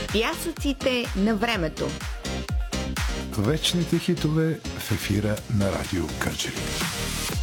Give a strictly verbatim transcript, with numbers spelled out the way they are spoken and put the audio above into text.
Пясъците на времето. Вечните хитове в ефира на Радио Кърджали.